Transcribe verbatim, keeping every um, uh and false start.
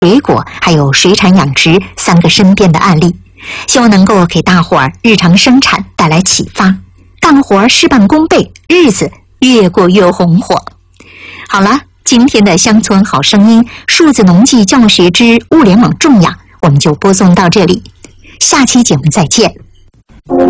水果还有水产养殖三个身边的案例，希望能够给大伙儿日常生产带来启发，干活事半功倍，日子越过越红火。好了，今天的乡村好声音数字农技教学之物联网种养，我们就播送到这里，下期节目再见。